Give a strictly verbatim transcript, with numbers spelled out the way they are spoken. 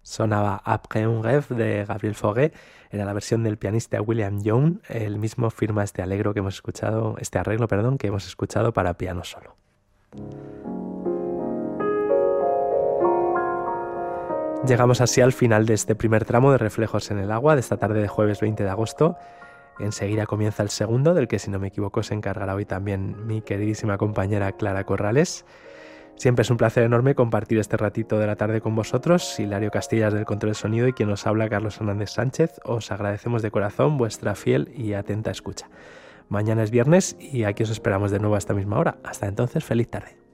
Sonaba Après un rêve de Gabriel Fauré, era la versión del pianista William Young, el mismo firma este alegro que hemos escuchado, este arreglo, perdón, que hemos escuchado para piano solo. Llegamos así al final de este primer tramo de Reflejos en el Agua de esta tarde de jueves veinte de agosto. Enseguida comienza el segundo, del que si no me equivoco se encargará hoy también mi queridísima compañera Clara Corrales. Siempre es un placer enorme compartir este ratito de la tarde con vosotros. Hilario Castillas del control de sonido y quien os habla, Carlos Hernández Sánchez. Os agradecemos de corazón vuestra fiel y atenta escucha. Mañana es viernes y aquí os esperamos de nuevo a esta misma hora. Hasta entonces, feliz tarde.